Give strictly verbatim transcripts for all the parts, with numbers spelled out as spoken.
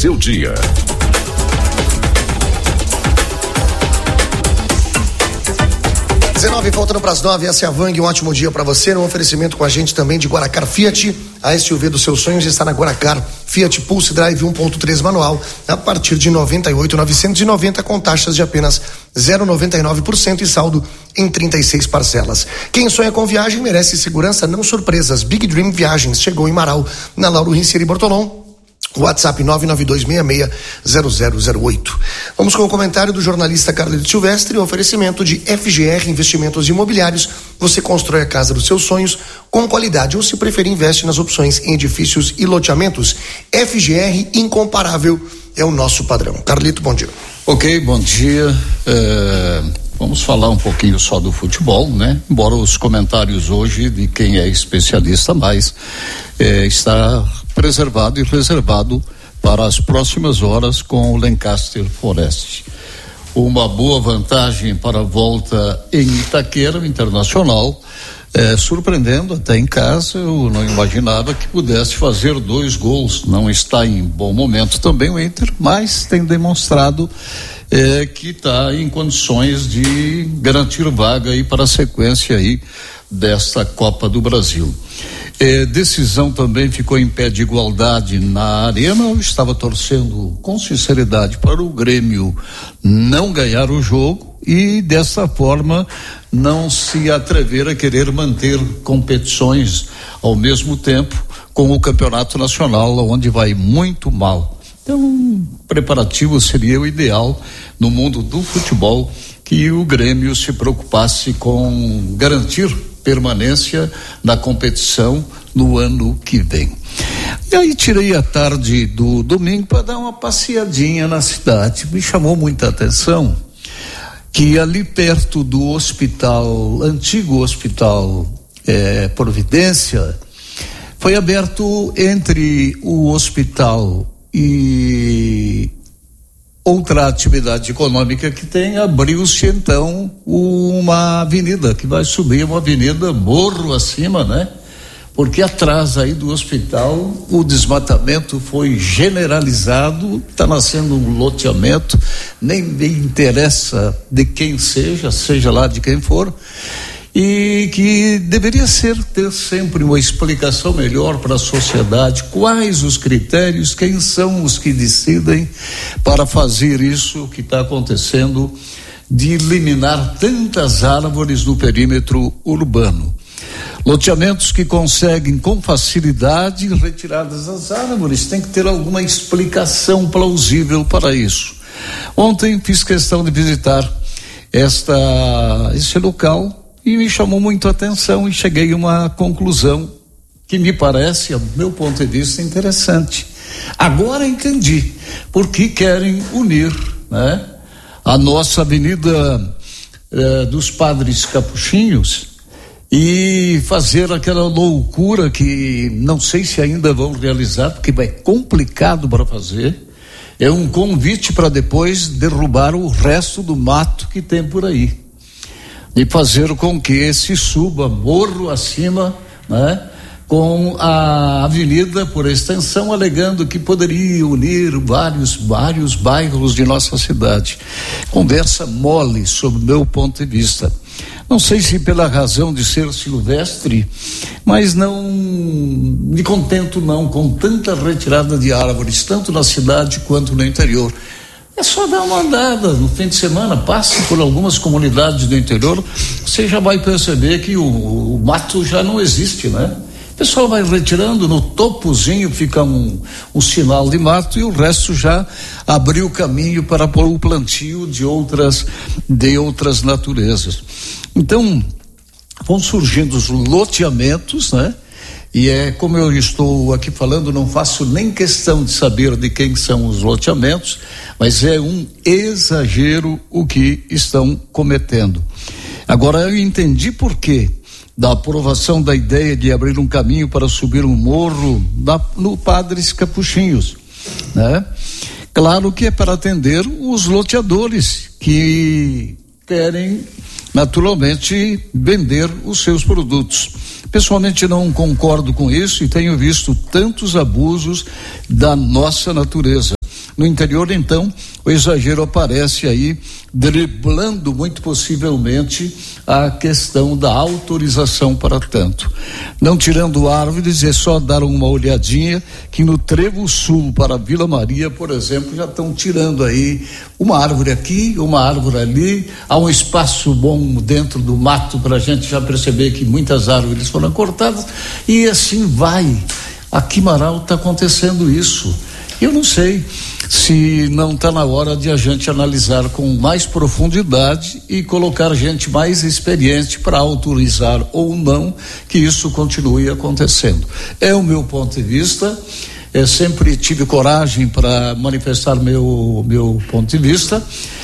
seu dia. dezenove, voltando para as nove, essa é a Vang, um ótimo dia para você, um oferecimento com a gente também de Guaracar Fiat, a S U V dos seus sonhos está na Guaracar Fiat Pulse Drive um ponto três manual, a partir de noventa e oito mil novecentos e noventa com taxas de apenas zero vírgula noventa e nove por cento e saldo em trinta e seis parcelas. Quem sonha com viagem merece segurança, não surpresas. Big Dream Viagens chegou em Marau, na Lauro Rincieri Bortolom. WhatsApp nove nove dois seis seis zero zero zero oito. Vamos com o comentário do jornalista Carlito Silvestre, oferecimento de F G R Investimentos Imobiliários. Você constrói a casa dos seus sonhos com qualidade ou, se preferir, investe nas opções em edifícios e loteamentos. F G R, incomparável, é o nosso padrão. Carlito, bom dia. Ok, bom dia. É, vamos falar um pouquinho só do futebol, né? Embora os comentários hoje de quem é especialista mais é, está preservado e reservado para as próximas horas com o Lancaster Forest. Uma boa vantagem para a volta em Itaquera, o Internacional, é, surpreendendo até em casa. Eu não imaginava que pudesse fazer dois gols. Não está em bom momento também o Inter, mas tem demonstrado é, que está em condições de garantir vaga aí para a sequência aí desta Copa do Brasil. É, decisão também ficou em pé de igualdade na Arena. Eu estava torcendo com sinceridade para o Grêmio não ganhar o jogo e dessa forma não se atrever a querer manter competições ao mesmo tempo com o Campeonato Nacional, onde vai muito mal. Então, um preparativo seria o ideal no mundo do futebol, que o Grêmio se preocupasse com garantir permanência na competição no ano que vem. E aí tirei a tarde do domingo para dar uma passeadinha na cidade. Me chamou muita atenção que ali perto do hospital, antigo hospital eh, Providência, foi aberto entre o hospital e outra atividade econômica que tem, abriu-se então uma avenida que vai subir, uma avenida morro acima, né? Porque atrás aí do hospital o desmatamento foi generalizado, está nascendo um loteamento, nem me interessa de quem seja, seja lá de quem for, e que deveria ser ter sempre uma explicação melhor para a sociedade, quais os critérios, quem são os que decidem para fazer isso que está acontecendo, de eliminar tantas árvores do perímetro urbano. Loteamentos que conseguem com facilidade retiradas as árvores, tem que ter alguma explicação plausível para isso. Ontem fiz questão de visitar esta, esse local, e me chamou muito a atenção e cheguei a uma conclusão que me parece, do meu ponto de vista, interessante. Agora entendi por que querem unir, né, a nossa Avenida eh, dos Padres Capuchinhos e fazer aquela loucura que não sei se ainda vão realizar, porque é complicado para fazer. É um convite para depois derrubar o resto do mato que tem por aí. E fazer com que se suba morro acima, né, com a avenida por extensão, alegando que poderia unir vários, vários bairros de nossa cidade. Conversa mole, sob o meu ponto de vista. Não sei se pela razão de ser silvestre, mas não me contento não com tanta retirada de árvores, tanto na cidade quanto no interior. É só dar uma andada no fim de semana, passe por algumas comunidades do interior, você já vai perceber que o, o mato já não existe, né? O pessoal vai retirando, no topozinho fica um, um sinal de mato e o resto já abriu caminho para o plantio de outras, de outras naturezas. Então, vão surgindo os loteamentos, né? E é como eu estou aqui falando, não faço nem questão de saber de quem são os loteamentos, mas é um exagero o que estão cometendo. Agora eu entendi por quê da aprovação da ideia de abrir um caminho para subir um morro na, no Padres Capuchinhos, né? Claro que é para atender os loteadores que querem naturalmente vender os seus produtos. Pessoalmente não concordo com isso e tenho visto tantos abusos da nossa natureza. No interior, então, o exagero aparece aí, driblando muito possivelmente a questão da autorização para tanto. Não tirando árvores, é só dar uma olhadinha que no Trevo Sul para Vila Maria, por exemplo, já estão tirando aí uma árvore aqui, uma árvore ali, há um espaço bom dentro do mato para a gente já perceber que muitas árvores foram cortadas e assim vai. Aqui em Marau está acontecendo isso. Eu não sei se não está na hora de a gente analisar com mais profundidade e colocar gente mais experiente para autorizar ou não que isso continue acontecendo. É o meu ponto de vista. Eu sempre tive coragem para manifestar meu meu ponto de vista,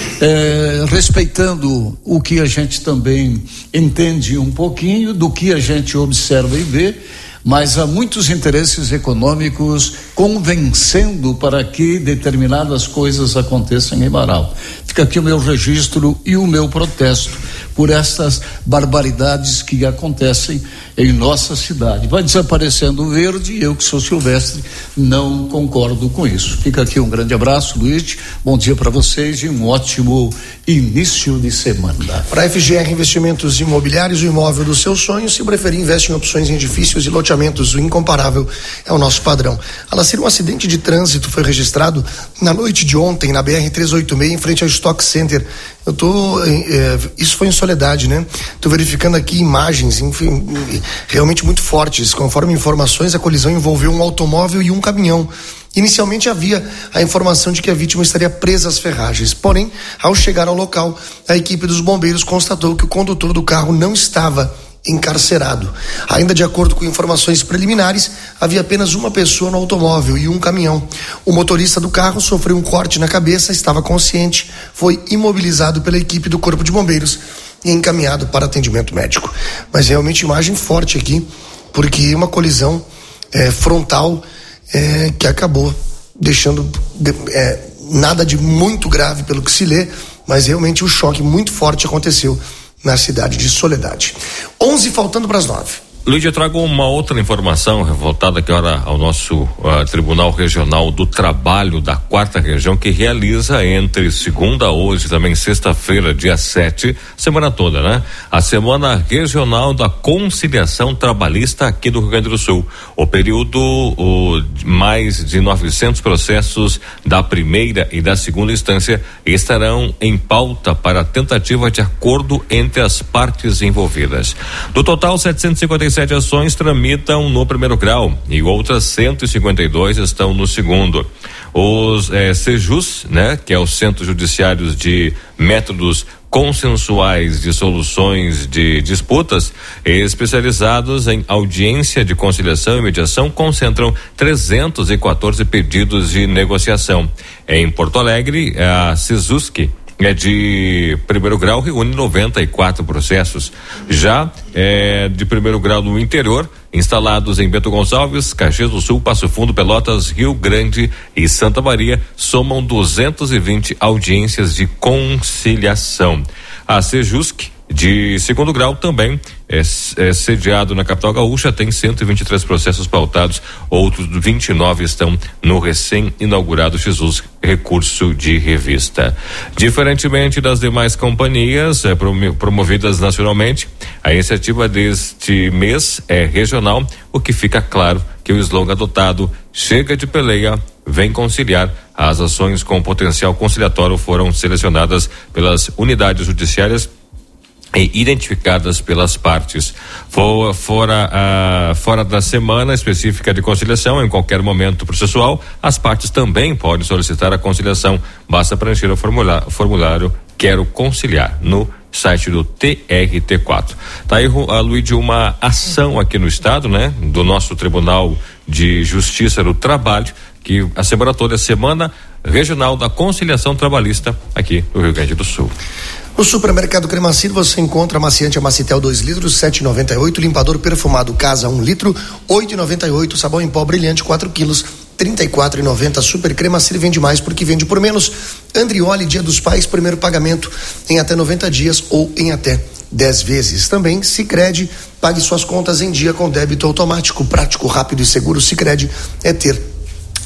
é, respeitando o que a gente também entende um pouquinho, do que a gente observa e vê, mas há muitos interesses econômicos convencendo para que determinadas coisas aconteçam em Marau. Fica aqui o meu registro e o meu protesto por essas barbaridades que acontecem em nossa cidade. Vai desaparecendo o verde e eu, que sou silvestre, não concordo com isso. Fica aqui um grande abraço, Luiz, bom dia para vocês e um ótimo início de semana. Para a F G R Investimentos Imobiliários, o imóvel dos seus sonhos, se preferir, investe em opções em edifícios e loteamentos, o incomparável é o nosso padrão. Alacir, um acidente de trânsito foi registrado na noite de ontem na B R trezentos e oitenta e seis, em frente ao Stock Center. Eu tô, é, isso foi em Soledade, né? Tô verificando aqui imagens, enfim, realmente muito fortes. Conforme informações, a colisão envolveu um automóvel e um caminhão. Inicialmente havia a informação de que a vítima estaria presa às ferragens. Porém, ao chegar ao local, a equipe dos bombeiros constatou que o condutor do carro não estava encarcerado. Ainda de acordo com informações preliminares, havia apenas uma pessoa no automóvel e um caminhão. O motorista do carro sofreu um corte na cabeça, estava consciente, foi imobilizado pela equipe do Corpo de Bombeiros e encaminhado para atendimento médico. Mas realmente imagem forte aqui, porque uma colisão é, frontal é, que acabou deixando é, nada de muito grave pelo que se lê, mas realmente um choque muito forte aconteceu na cidade de Soledade. onze faltando para as nove. Luiz, eu trago uma outra informação voltada aqui agora ao nosso uh, Tribunal Regional do Trabalho da Quarta Região, que realiza entre segunda hoje e também sexta-feira, dia sete, semana toda, né? A Semana Regional da Conciliação Trabalhista aqui do Rio Grande do Sul. O período, o, mais de novecentos processos da primeira e da segunda instância estarão em pauta para a tentativa de acordo entre as partes envolvidas. Do total, setecentos e cinquenta e sete ações tramitam no primeiro grau e outras cento e cinquenta e dois estão no segundo. Os eh, Sejus, né, que é os Centros Judiciários de Métodos Consensuais de Soluções de Disputas, especializados em audiência de conciliação e mediação, concentram trezentos e quatorze pedidos de negociação. Em Porto Alegre, a Sesusc é de primeiro grau, reúne noventa e quatro processos. Já é de primeiro grau no interior, instalados em Bento Gonçalves, Caxias do Sul, Passo Fundo, Pelotas, Rio Grande e Santa Maria, somam duzentos e vinte audiências de conciliação. A Sejusc, de segundo grau, também é, é sediado na capital gaúcha, tem cento e vinte e três processos pautados, outros vinte e nove estão no recém-inaugurado Jesus Recurso de Revista. Diferentemente das demais companhias é, promovidas nacionalmente, a iniciativa deste mês é regional, o que fica claro que o slogan adotado, chega de peleia, vem conciliar. As ações com potencial conciliatório foram selecionadas pelas unidades judiciárias e identificadas pelas partes. For, fora, uh, fora da semana específica de conciliação, em qualquer momento processual, as partes também podem solicitar a conciliação. Basta preencher o formulário, formulário Quero Conciliar no site do T R T quatro. Tá aí, a Luiz, de uma ação aqui no estado, né? Do nosso Tribunal de Justiça do Trabalho, que a semana toda é Semana Regional da Conciliação Trabalhista aqui no Rio Grande do Sul. No supermercado Cremacir você encontra amaciante Amacitel dois litros, sete e noventa e oito, limpador perfumado Casa um litro, oito e noventa e oito, sabão em pó brilhante quatro quilos, trinta e quatro e noventa. Super Cremacir vende mais porque vende por menos. Andrioli, Dia dos Pais, primeiro pagamento em até noventa dias ou em até dez vezes. Também Sicredi, pague suas contas em dia com débito automático, prático, rápido e seguro. Sicredi é ter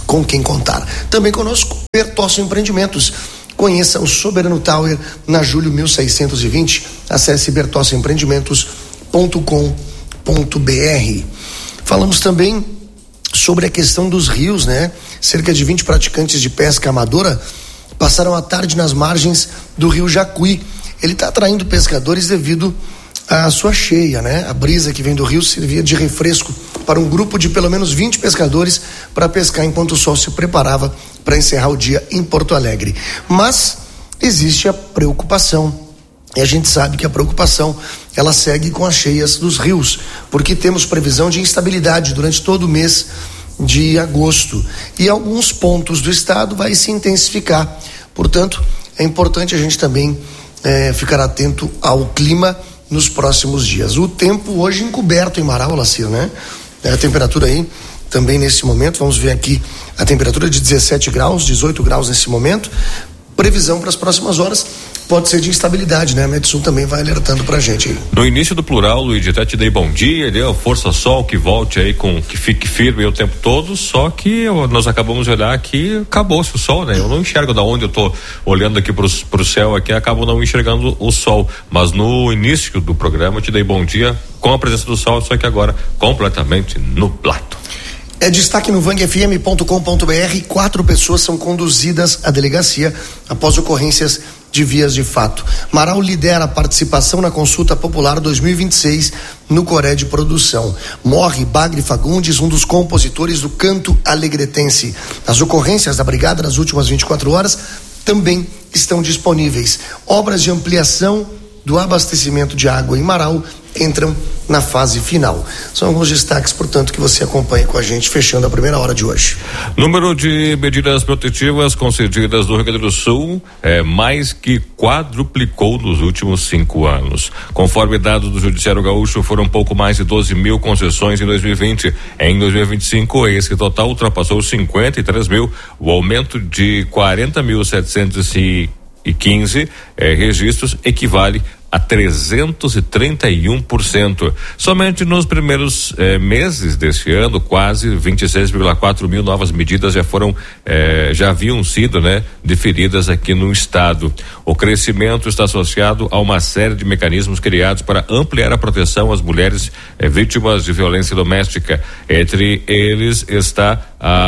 com quem contar. Também conosco, Bertossi Empreendimentos. Conheça o Soberano Tower na Júlio mil seiscentos e vinte. Acesse bertossi empreendimentos ponto com ponto b r. Falamos também sobre a questão dos rios, né? Cerca de vinte praticantes de pesca amadora passaram a tarde nas margens do rio Jacuí. Ele está atraindo pescadores devido à sua cheia, né? A brisa que vem do rio servia de refresco para um grupo de pelo menos vinte pescadores para pescar enquanto o sol se preparava para encerrar o dia em Porto Alegre. Mas existe a preocupação. E a gente sabe que a preocupação, ela segue com as cheias dos rios, porque temos previsão de instabilidade durante todo o mês de agosto. E alguns pontos do estado vai se intensificar. Portanto, é importante a gente também é, ficar atento ao clima nos próximos dias. O tempo hoje encoberto em Marau, Lacir, né? É a temperatura aí também nesse momento, vamos ver aqui a temperatura de dezessete graus, dezoito graus nesse momento. Previsão para as próximas horas pode ser de instabilidade, né? A Metsul também vai alertando pra gente aí. No início do plural, Luiz, até te dei bom dia, deu força sol, que volte aí, com que fique firme aí o tempo todo, só que eu, nós acabamos de olhar aqui, acabou-se o sol, né? Eu não enxergo da onde eu tô olhando aqui pro, pro céu aqui, acabo não enxergando o sol, mas no início do programa eu te dei bom dia com a presença do sol, só que agora completamente nublado. É destaque no vang f m ponto com ponto b r. Quatro pessoas são conduzidas à delegacia após ocorrências de vias de fato. Marau lidera a participação na consulta popular dois mil e vinte e seis no Coré de Produção. Morre Bagre Fagundes, um dos compositores do canto alegretense. As ocorrências da brigada nas últimas vinte e quatro horas também estão disponíveis. Obras de ampliação do abastecimento de água em Marau entram na fase final. São alguns destaques, portanto, que você acompanha com a gente, fechando a primeira hora de hoje. Número de medidas protetivas concedidas no Rio Grande do Sul é mais que quadruplicou nos últimos cinco anos. Conforme dados do Judiciário Gaúcho, foram pouco mais de doze mil concessões em dois mil e vinte. Em dois mil e vinte e cinco, esse total ultrapassou cinquenta e três mil. O aumento de quarenta mil setecentos e quinze eh, registros equivale a trezentos e trinta e um por cento. Somente nos primeiros eh, meses deste ano, quase vinte e seis vírgula quatro mil novas medidas já foram, eh, já haviam sido, né, deferidas aqui no estado. O crescimento está associado a uma série de mecanismos criados para ampliar a proteção às mulheres eh, vítimas de violência doméstica. Entre eles está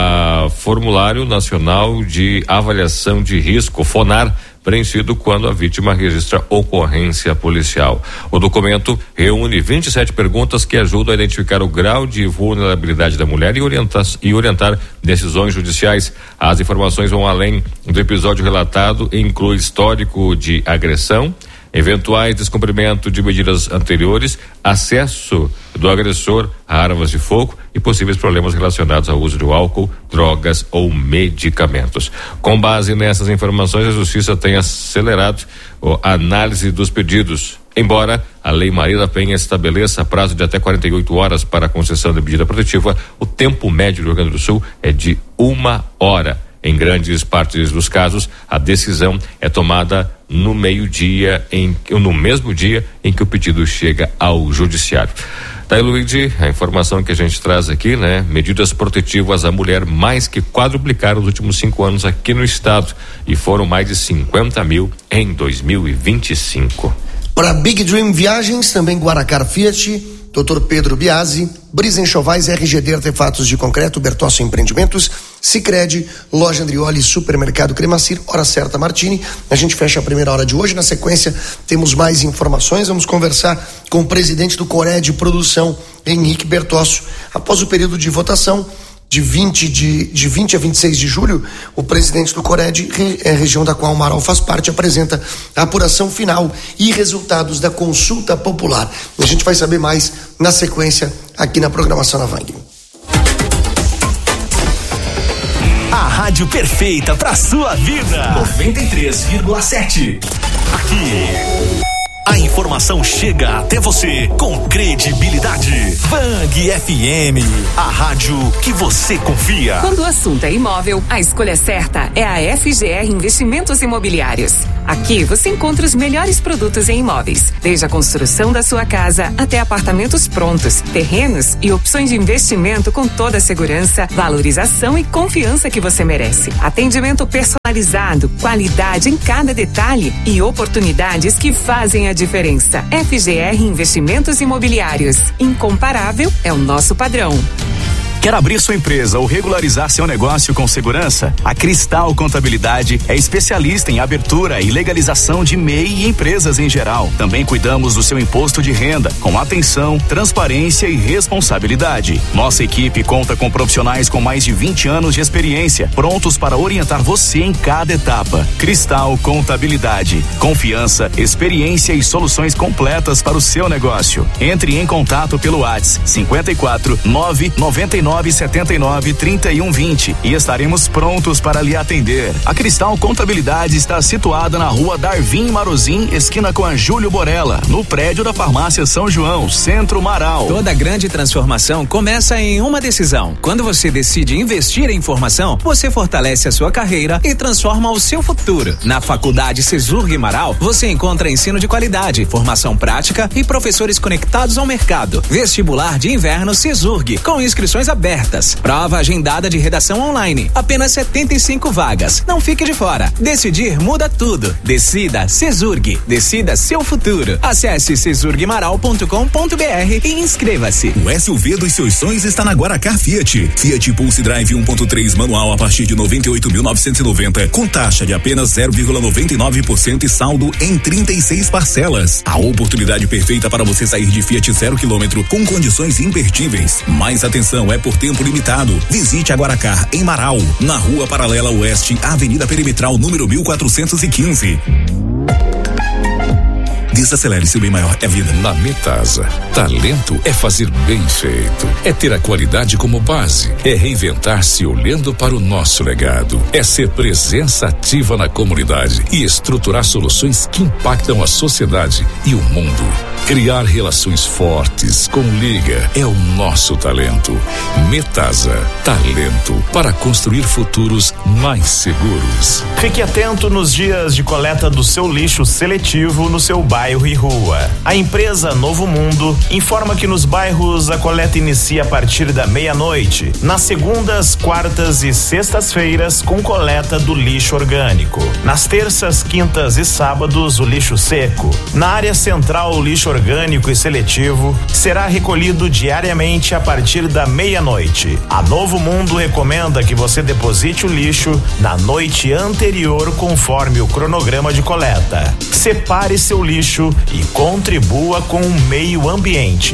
a Formulário Nacional de Avaliação de Risco, FONAR, preenchido quando a vítima registra ocorrência policial. O documento reúne vinte e sete perguntas que ajudam a identificar o grau de vulnerabilidade da mulher e orientar, e orientar decisões judiciais. As informações vão além do episódio relatado e inclui histórico de agressão, eventuais descumprimento de medidas anteriores, acesso do agressor a armas de fogo e possíveis problemas relacionados ao uso de álcool, drogas ou medicamentos. Com base nessas informações, a Justiça tem acelerado a análise dos pedidos. Embora a Lei Maria da Penha estabeleça prazo de até quarenta e oito horas para a concessão da medida protetiva, o tempo médio do Rio Grande do Sul é de uma hora. Em grandes partes dos casos, a decisão é tomada no meio-dia, em no mesmo dia em que o pedido chega ao judiciário. Daí, Luigi, a informação que a gente traz aqui, né? Medidas protetivas à mulher mais que quadruplicaram nos últimos cinco anos aqui no estado e foram mais de cinquenta mil em dois mil e vinte e cinco. Para Big Dream Viagens, também Guaracar Fiat, doutor Pedro Biasi, Brisa Enxovais, R G D Artefatos de Concreto, Bertossi Empreendimentos, Sicredi, Loja Andrioli, Supermercado Cremacir, Hora Certa Martini. A gente fecha a primeira hora de hoje. Na sequência, temos mais informações. Vamos conversar com o presidente do Coré de Produção, Henrique Bertosso. Após o período de votação, de vinte, de, de vinte a vinte e seis de julho, o presidente do Cored, é, região da qual o Marau faz parte, apresenta a apuração final e resultados da consulta popular. A gente vai saber mais na sequência aqui na programação na Vang. A rádio perfeita para sua vida. noventa e três vírgula sete. Aqui A informação chega até você com credibilidade. Bang F M, a rádio que você confia. Quando o assunto é imóvel, a escolha certa é a F G R Investimentos Imobiliários. Aqui você encontra os melhores produtos em imóveis, desde a construção da sua casa até apartamentos prontos, terrenos e opções de investimento com toda a segurança, valorização e confiança que você merece. Atendimento personalizado, qualidade em cada detalhe e oportunidades que fazem a diferença. F G R Investimentos Imobiliários. Incomparável é o nosso padrão. Quer abrir sua empresa ou regularizar seu negócio com segurança? A Cristal Contabilidade é especialista em abertura e legalização de M E I e empresas em geral. Também cuidamos do seu imposto de renda, com atenção, transparência e responsabilidade. Nossa equipe conta com profissionais com mais de vinte anos de experiência, prontos para orientar você em cada etapa. Cristal Contabilidade. Confiança, experiência e soluções completas para o seu negócio. Entre em contato pelo WhatsApp cinquenta e quatro, nove noventa e nove setenta e nove, trinta e um vinte e estaremos prontos para lhe atender. A Cristal Contabilidade está situada na rua Darvin Marozin, esquina com a Júlio Borella, no prédio da Farmácia São João, Centro Marau. Toda grande transformação começa em uma decisão. Quando você decide investir em formação, você fortalece a sua carreira e transforma o seu futuro. Na Faculdade Cesurg Marau, você encontra ensino de qualidade, formação prática e professores conectados ao mercado. Vestibular de inverno Cesurg, com inscrições abertas. Abertas. Prova agendada de redação online. Apenas setenta e cinco vagas. Não fique de fora. Decidir muda tudo. Decida Cesurg. Decida seu futuro. Acesse cesurg maral ponto com ponto b r e inscreva-se. O S U V dos seus sonhos está na Guaracar Fiat. Fiat Pulse Drive um ponto três manual a partir de noventa e oito mil novecentos e noventa, com taxa de apenas zero vírgula noventa e nove por cento e saldo em trinta e seis parcelas. A oportunidade perfeita para você sair de Fiat zero quilômetro com condições imperdíveis. Mais atenção, é por tempo limitado. Visite a Guaracar em Marau, na Rua Paralela Oeste, Avenida Perimetral, número mil quatrocentos e quinze. Desacelere, seu bem maior é a vida. Na Metasa, talento é fazer bem feito, é ter a qualidade como base, é reinventar-se olhando para o nosso legado, é ser presença ativa na comunidade e estruturar soluções que impactam a sociedade e o mundo. Criar relações fortes com Liga é o nosso talento. Metasa, talento para construir futuros mais seguros. Fique atento nos dias de coleta do seu lixo seletivo no seu bairro e rua. A empresa Novo Mundo informa que nos bairros a coleta inicia a partir da meia-noite, nas segundas, quartas e sextas-feiras com coleta do lixo orgânico. Nas terças, quintas e sábados o lixo seco. Na área central o lixo orgânico e seletivo será recolhido diariamente a partir da meia-noite. A Novo Mundo recomenda que você deposite o lixo na noite anterior conforme o cronograma de coleta. Separe seu lixo e contribua com o meio ambiente.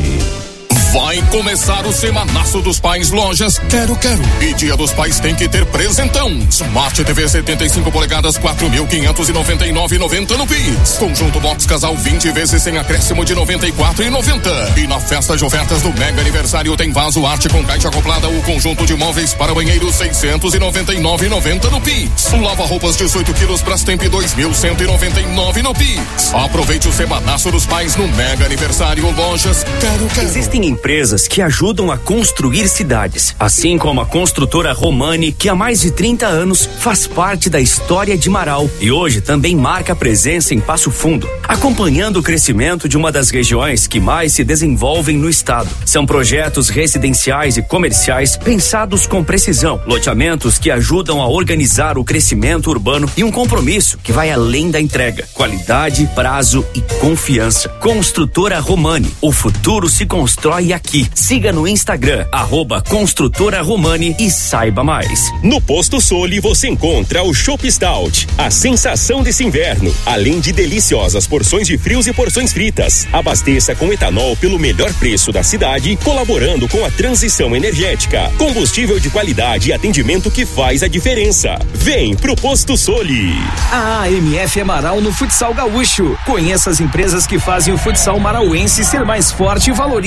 Vai começar o Semanaço dos Pais Lojas Quero Quero. E Dia dos Pais tem que ter presentão. Smart T V setenta e cinco polegadas, quatro mil quinhentos e noventa e nove reais e noventa centavos no Pix. Conjunto Box Casal vinte vezes sem acréscimo de noventa e quatro reais e noventa centavos. E na festa de ofertas do Mega Aniversário tem vaso arte com caixa acoplada o conjunto de móveis para banheiro seiscentos e noventa e nove reais e noventa centavos no Pix. Lava roupas dezoito quilos Brastemp dois mil cento e noventa e nove reais no Pix. Aproveite o Semanaço dos Pais no Mega Aniversário Lojas Quero Quero. Existem empresas que ajudam a construir cidades, assim como a construtora Romani, que há mais de trinta anos faz parte da história de Marau e hoje também marca presença em Passo Fundo, acompanhando o crescimento de uma das regiões que mais se desenvolvem no estado. São projetos residenciais e comerciais pensados com precisão, loteamentos que ajudam a organizar o crescimento urbano e um compromisso que vai além da entrega, qualidade, prazo e confiança. Construtora Romani, o futuro se constrói aqui. Siga no Instagram, arroba Construtora Romani e saiba mais. No Posto Soli você encontra o Chopp Stout, a sensação desse inverno, além de deliciosas porções de frios e porções fritas. Abasteça com etanol pelo melhor preço da cidade, colaborando com a transição energética. Combustível de qualidade e atendimento que faz a diferença. Vem pro Posto Soli. A A M F é Marau no futsal gaúcho. Conheça as empresas que fazem o futsal marauense ser mais forte e valorize o que é da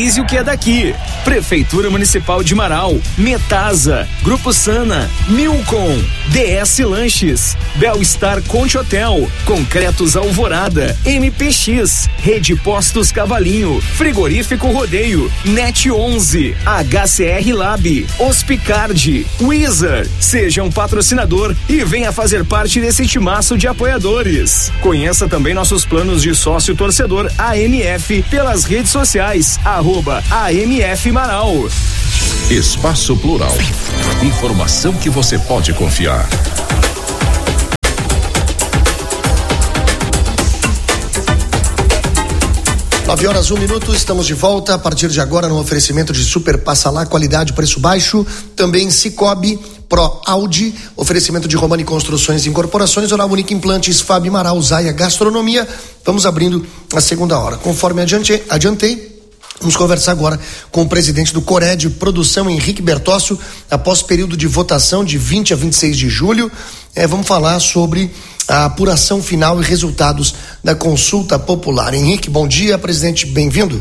daqui. Prefeitura Municipal de Marau, Metasa, Grupo Sana, Milcom, D S Lanches, Belstar Conte Hotel, Concretos Alvorada, M P X, Rede Postos Cavalinho, Frigorífico Rodeio, Net onze, H C R Lab, Hospicard, Wizard. Seja um patrocinador e venha fazer parte desse timaço de apoiadores. Conheça também nossos planos de sócio torcedor A M F pelas redes sociais, arroba A M F Marau. Espaço Plural. Informação que você pode confiar. Nove horas, um minuto, estamos de volta a partir de agora no oferecimento de Super Passa Lá, qualidade, preço baixo, também Cicobi, Pro Audi, oferecimento de Romani Construções e Incorporações, Oral Única Implantes, Fábio Marau, Zaia Gastronomia. Vamos abrindo a segunda hora. Conforme adiante, adiantei, vamos conversar agora com o presidente do Cored Produção, Henrique Bertoccio, após período de votação de vinte a vinte e seis de julho. É, vamos falar sobre a apuração final e resultados da consulta popular. Henrique, bom dia, presidente, bem-vindo.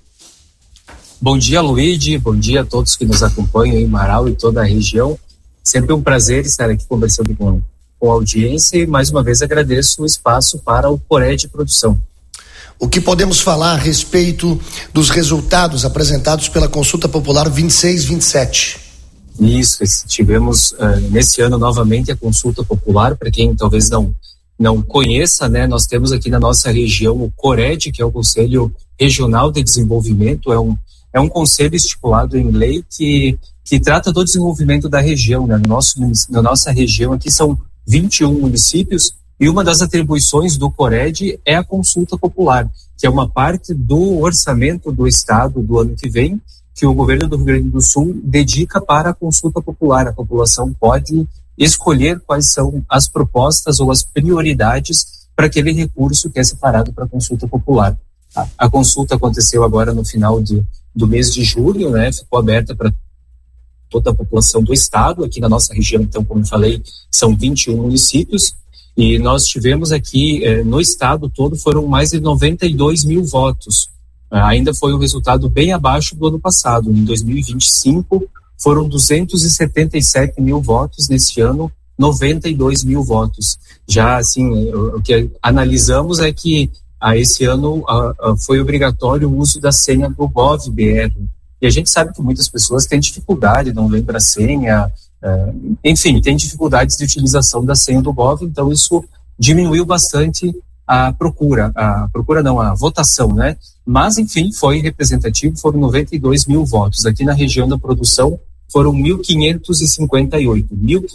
Bom dia, Luíde, bom dia a todos que nos acompanham em Marau e toda a região. Sempre um prazer estar aqui conversando com, com a audiência e mais uma vez agradeço o espaço para o Cored Produção. O que podemos falar a respeito dos resultados apresentados pela consulta popular vinte e seis vinte e sete? Isso, tivemos uh, nesse ano novamente a consulta popular. Para quem talvez não, não conheça, né, nós temos aqui na nossa região o Cored, que é o Conselho Regional de Desenvolvimento, é um, é um conselho estipulado em lei que, que trata do desenvolvimento da região, né? No nosso, na nossa região aqui são vinte e um municípios e uma das atribuições do Cored é a consulta popular, que é uma parte do orçamento do estado do ano que vem, que o governo do Rio Grande do Sul dedica para a consulta popular. A população pode escolher quais são as propostas ou as prioridades para aquele recurso que é separado para a consulta popular. A, a consulta aconteceu agora no final de, do mês de julho, né? Ficou aberta para toda a população do estado. Aqui na nossa região, então, como eu falei, são vinte e um municípios e nós tivemos aqui eh, no estado todo foram mais de noventa e dois mil votos. Ainda foi um resultado bem abaixo do ano passado. Em dois mil e vinte e cinco foram duzentos e setenta e sete mil votos, neste ano noventa e dois mil votos. Já assim, o que analisamos é que a esse ano a, a, foi obrigatório o uso da senha do GovBR. E a gente sabe que muitas pessoas têm dificuldade, não lembram a senha, uh, enfim, tem dificuldades de utilização da senha do Gov, então isso diminuiu bastante a procura, a procura não, a votação, né? Mas, enfim, foi representativo, foram noventa e dois mil votos. Aqui na região da produção foram mil quinhentos e cinquenta e oito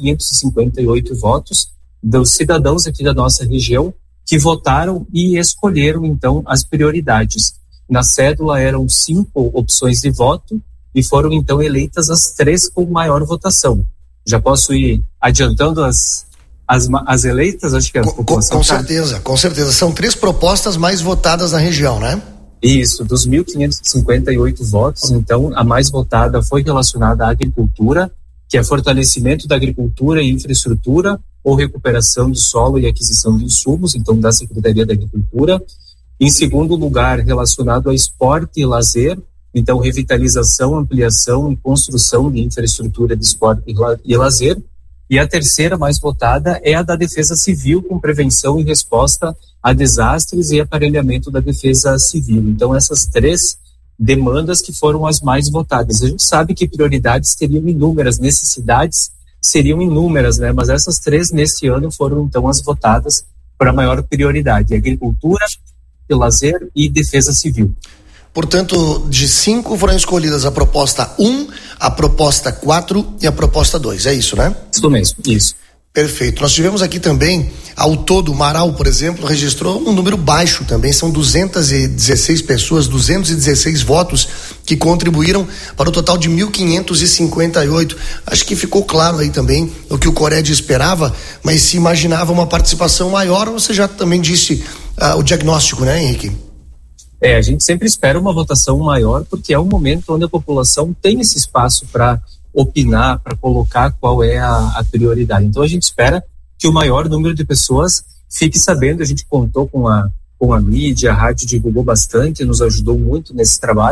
votos dos cidadãos aqui da nossa região que votaram e escolheram, então, as prioridades. Na cédula eram cinco opções de voto e foram, então, eleitas as três com maior votação. Já posso ir adiantando as... As, as eleitas, acho que a com, com, com certeza, com certeza. São três propostas mais votadas na região, né? Isso, dos mil quinhentos e cinquenta e oito votos, então a mais votada foi relacionada à agricultura, que é fortalecimento da agricultura e infraestrutura ou recuperação de solo e aquisição de insumos, então da Secretaria da Agricultura. Em segundo lugar, relacionado a esporte e lazer, então revitalização, ampliação e construção de infraestrutura de esporte e lazer. E a terceira mais votada é a da defesa civil, com prevenção e resposta a desastres e aparelhamento da defesa civil. Então, essas três demandas que foram as mais votadas. A gente sabe que prioridades teriam inúmeras, necessidades seriam inúmeras, né? Mas essas três, neste ano, foram, então, as votadas para maior prioridade: agricultura, lazer e defesa civil. Portanto, de cinco foram escolhidas a proposta um, a proposta quatro e a proposta dois, é isso, né? Isso mesmo, isso. Perfeito. Nós tivemos aqui também, ao todo, Marau, por exemplo, registrou um número baixo também, são duzentas e dezesseis pessoas, duzentos e dezesseis votos que contribuíram para o total de mil quinhentos e cinquenta e oito. Acho que ficou claro aí também o que o Cored esperava, mas se imaginava uma participação maior, você já também disse uh, o diagnóstico, né, Henrique? É, a gente sempre espera uma votação maior, porque é um momento onde a população tem esse espaço para opinar, para colocar qual é a, a prioridade. Então a gente espera que o maior número de pessoas fique sabendo. A gente contou com a, com a mídia, a rádio divulgou bastante, nos ajudou muito nesse trabalho,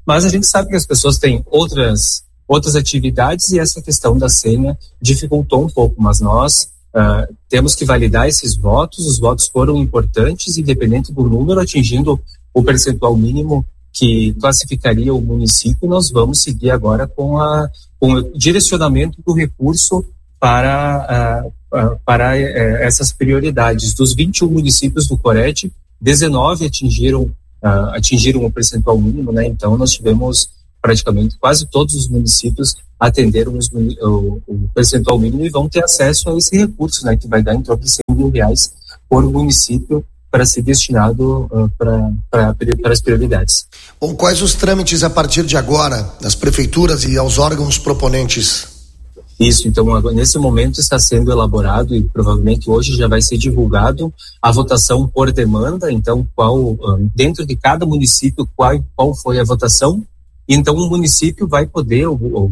mas a gente sabe que as pessoas têm outras, outras atividades e essa questão da senha dificultou um pouco, mas nós uh, temos que validar esses votos, os votos foram importantes, independente do número, atingindo o percentual mínimo que classificaria o município, nós vamos seguir agora com, a, com o direcionamento do recurso para, uh, uh, para uh, essas prioridades. Dos vinte e um municípios do Cored, dezenove atingiram, uh, atingiram o percentual mínimo, né? Então nós tivemos praticamente quase todos os municípios atenderam os, o, o percentual mínimo e vão ter acesso a esse recurso, né? Que vai dar em torno de cem mil reais por município para ser destinado uh, para as prioridades. Bom, quais os trâmites a partir de agora das prefeituras e aos órgãos proponentes? Isso, então nesse momento está sendo elaborado e provavelmente hoje já vai ser divulgado a votação por demanda, então qual dentro de cada município qual, qual foi a votação, então o município vai poder, o, o,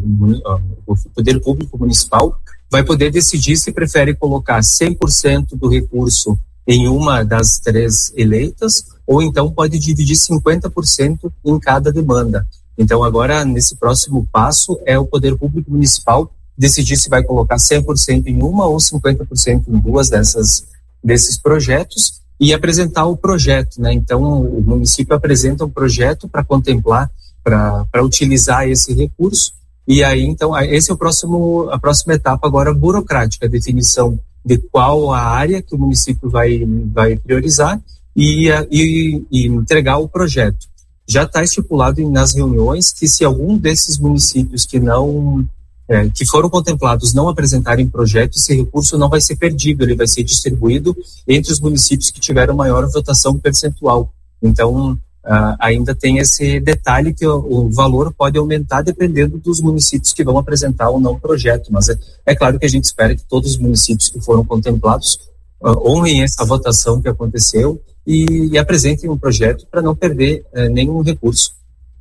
o poder público municipal vai poder decidir se prefere colocar cem por cento do recurso em uma das três eleitas, ou então pode dividir cinquenta por cento em cada demanda. Então agora, nesse próximo passo, é o Poder Público Municipal decidir se vai colocar cem por cento em uma ou cinquenta por cento em duas dessas, desses projetos e apresentar o projeto, né? Então o município apresenta um projeto para contemplar, para utilizar esse recurso, e aí então esse é o próximo, a próxima etapa agora burocrática, a definição de qual a área que o município vai, vai priorizar e, e, e entregar o projeto. Já está estipulado nas reuniões que se algum desses municípios que não é, que foram contemplados não apresentarem projeto, esse recurso não vai ser perdido, ele vai ser distribuído entre os municípios que tiveram maior votação percentual. Então, Uh, ainda tem esse detalhe que o, o valor pode aumentar dependendo dos municípios que vão apresentar ou não o projeto, mas é, é claro que a gente espera que todos os municípios que foram contemplados uh, honrem essa votação que aconteceu e, e apresentem um projeto para não perder uh, nenhum recurso.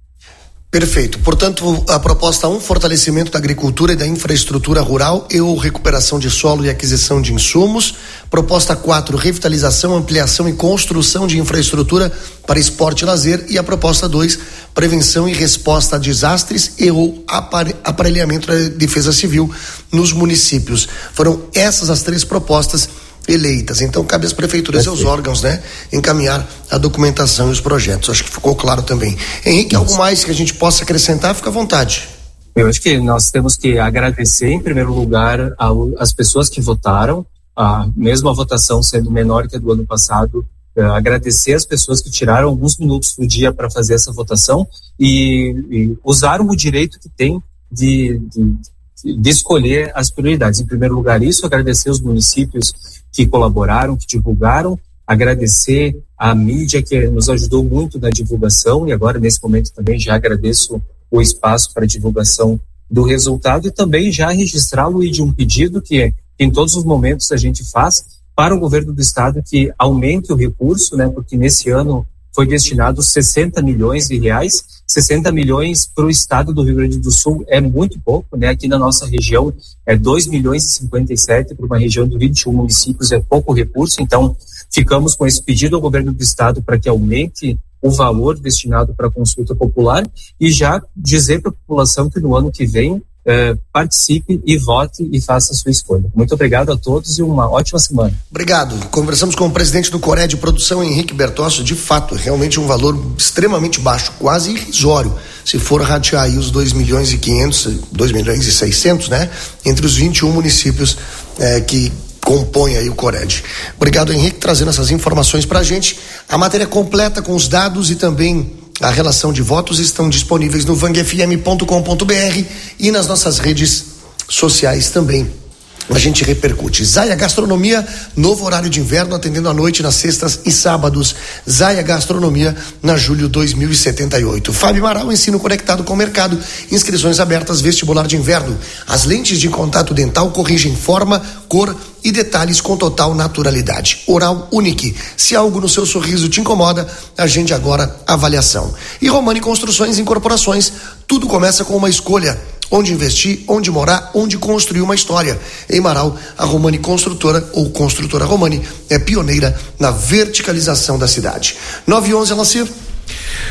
Perfeito. Portanto, a proposta um, fortalecimento da agricultura e da infraestrutura rural e ou recuperação de solo e aquisição de insumos. Proposta quatro, revitalização, ampliação e construção de infraestrutura para esporte e lazer. E a proposta dois, prevenção e resposta a desastres e ou aparelhamento da defesa civil nos municípios. Foram essas as três propostas eleitas. Então cabe às prefeituras e aos órgãos, né, encaminhar a documentação e os projetos. Acho que ficou claro também. Henrique, algo mais que a gente possa acrescentar? Fica à vontade. Eu acho que nós temos que agradecer em primeiro lugar às pessoas que votaram, a, mesmo a votação sendo menor que a do ano passado, é, agradecer às pessoas que tiraram alguns minutos do dia para fazer essa votação e, e usaram o direito que tem de, de, de escolher as prioridades. Em primeiro lugar isso, agradecer os municípios que colaboraram, que divulgaram, agradecer a mídia que nos ajudou muito na divulgação e agora nesse momento também já agradeço o espaço para divulgação do resultado e também já registrá-lo e de um pedido que em todos os momentos a gente faz para o governo do estado que aumente o recurso, né, porque nesse ano foi destinado sessenta milhões de reais, sessenta milhões para o estado do Rio Grande do Sul é muito pouco, né? Aqui na nossa região é dois milhões e cinquenta e sete, para uma região de vinte e um municípios é pouco recurso, então ficamos com esse pedido ao governo do estado para que aumente o valor destinado para a consulta popular e já dizer para a população que no ano que vem eh, participe e vote e faça a sua escolha. Muito obrigado a todos e uma ótima semana. Obrigado. Conversamos com o presidente do Cored de Produção, Henrique Bertozzo. De fato, realmente um valor extremamente baixo, quase irrisório, se for ratear aí os dois milhões e quinhentos, dois milhões e seiscentos, né? Entre os vinte e um municípios eh, que compõe aí o Cored. Obrigado, Henrique, trazendo essas informações pra gente. A matéria completa com os dados e também a relação de votos estão disponíveis no vang f m ponto com ponto b r e nas nossas redes sociais também. A gente repercute. Zaya Gastronomia, novo horário de inverno, atendendo à noite nas sextas e sábados. Zaya Gastronomia, na julho dois mil e setenta e oito. Fábio Amaral, ensino conectado com o mercado. Inscrições abertas, vestibular de inverno. As lentes de contato dental corrigem forma, cor e detalhes com total naturalidade. Oral Unique. Se algo no seu sorriso te incomoda, agende agora a avaliação. E Romani Construções e Incorporações, tudo começa com uma escolha. Onde investir, onde morar, onde construir uma história. Em Marau, a Romani Construtora ou Construtora Romani é pioneira na verticalização da cidade. nove e onze, Alacir.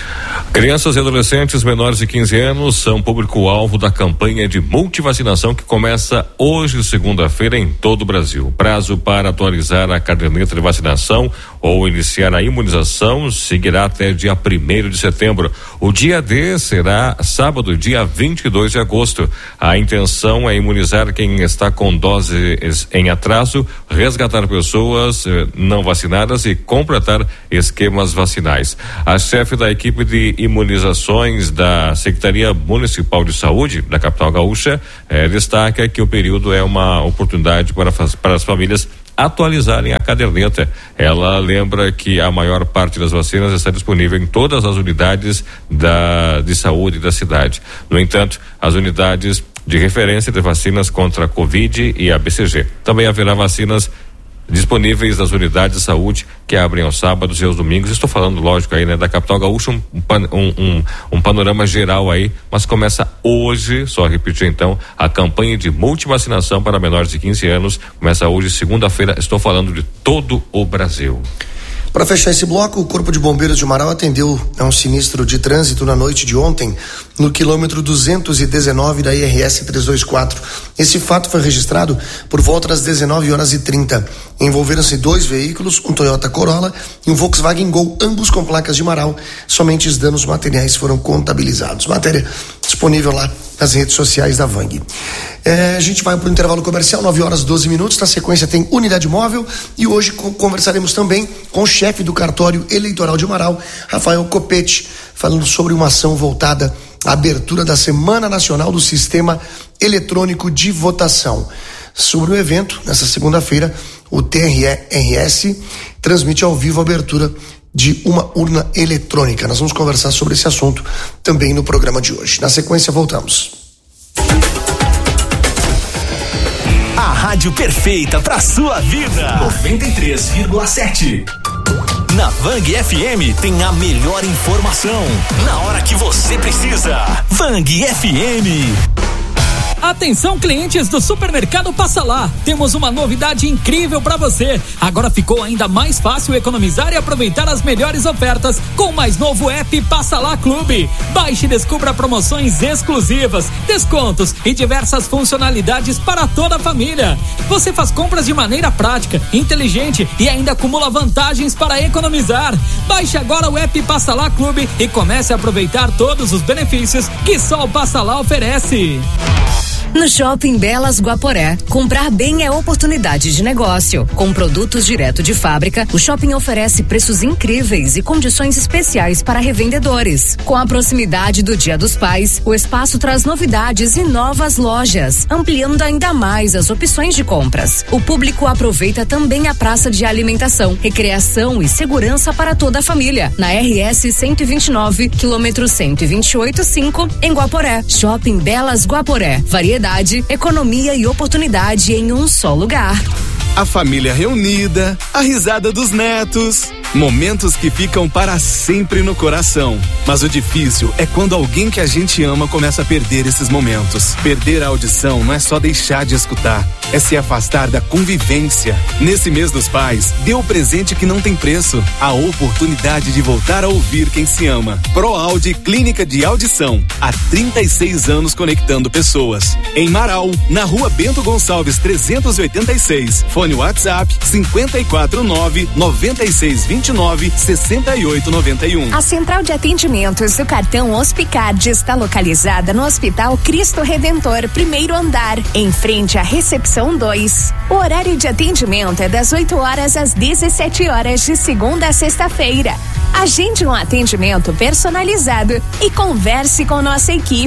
Crianças e adolescentes menores de quinze anos são público-alvo da campanha de multivacinação que começa hoje, segunda-feira, em todo o Brasil. O prazo para atualizar a caderneta de vacinação ou iniciar a imunização seguirá até dia primeiro de setembro. O dia D será sábado, dia vinte e dois de agosto. A intenção é imunizar quem está com doses em atraso, resgatar pessoas eh, não vacinadas e completar esquemas vacinais. A chefe da equipe de imunizações da Secretaria Municipal de Saúde da capital gaúcha eh, destaca que o período é uma oportunidade para, para as famílias atualizarem a caderneta. Ela lembra que a maior parte das vacinas está disponível em todas as unidades da, de saúde da cidade. No entanto, as unidades de referência de vacinas contra a Covid e a B C G. Também haverá vacinas disponíveis nas unidades de saúde que abrem aos sábados e aos domingos. Estou falando, lógico, aí, né, da capital gaúcha, um, um, um, um panorama geral aí, mas começa hoje, só repetir então, a campanha de multivacinação para menores de quinze anos, começa hoje, segunda-feira. Estou falando de todo o Brasil. Para fechar esse bloco, o Corpo de Bombeiros de Marau atendeu a um sinistro de trânsito na noite de ontem, no quilômetro duzentos e dezenove da I R S trezentos e vinte e quatro. Esse fato foi registrado por volta das dezenove horas e trinta. Envolveram-se dois veículos, um Toyota Corolla e um Volkswagen Gol, ambos com placas de Marau. Somente os danos materiais foram contabilizados. Matéria disponível lá nas redes sociais da Vang. É, a gente vai para o intervalo comercial, nove horas e doze minutos. Na sequência tem Unidade Móvel e hoje conversaremos também com o chefe do cartório eleitoral de Marau, Rafael Copete, falando sobre uma ação voltada à abertura da Semana Nacional do Sistema Eletrônico de Votação. Sobre o evento, nessa segunda-feira, o T R E R S transmite ao vivo a abertura de uma urna eletrônica. Nós vamos conversar sobre esse assunto também no programa de hoje. Na sequência, voltamos. A rádio perfeita para sua vida. noventa e três vírgula sete. Na Vang F M tem a melhor informação na hora que você precisa. Vang F M. Atenção, clientes do Supermercado Passa Lá, temos uma novidade incrível para você. Agora ficou ainda mais fácil economizar e aproveitar as melhores ofertas com o mais novo app Passa Lá Clube. Baixe e descubra promoções exclusivas, descontos e diversas funcionalidades para toda a família. Você faz compras de maneira prática, inteligente e ainda acumula vantagens para economizar. Baixe agora o app Passa Lá Clube e comece a aproveitar todos os benefícios que só o Passa Lá oferece. No Shopping Belas Guaporé, comprar bem é oportunidade de negócio. Com produtos direto de fábrica, o shopping oferece preços incríveis e condições especiais para revendedores. Com a proximidade do Dia dos Pais, o espaço traz novidades e novas lojas, ampliando ainda mais as opções de compras. O público aproveita também a praça de alimentação, recreação e segurança para toda a família. Na R S cento e vinte e nove, quilômetro cento e vinte e oito, cinco, em Guaporé. Shopping Belas Guaporé. Variedade, economia e oportunidade em um só lugar. A família reunida, a risada dos netos, momentos que ficam para sempre no coração. Mas o difícil é quando alguém que a gente ama começa a perder esses momentos. Perder a audição não é só deixar de escutar, é se afastar da convivência. Nesse mês dos pais, dê o presente que não tem preço, a oportunidade de voltar a ouvir quem se ama. ProAudi Clínica de Audição, há trinta e seis anos conectando pessoas. Em Marau, na Rua Bento Gonçalves trezentos e oitenta e seis. Fone WhatsApp cinco quatro nove, nove seis dois nove, seis oito nove um. A central de atendimentos do cartão Hospicard está localizada no Hospital Cristo Redentor, primeiro andar, em frente à recepção dois. O horário de atendimento é das oito horas às dezessete horas de segunda a sexta-feira. Agende um atendimento personalizado e converse com nossa equipe.